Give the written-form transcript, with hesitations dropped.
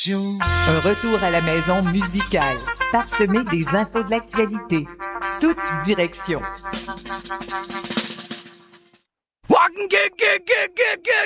Un retour à la maison musicale, parsemé des infos de l'actualité. Toute direction.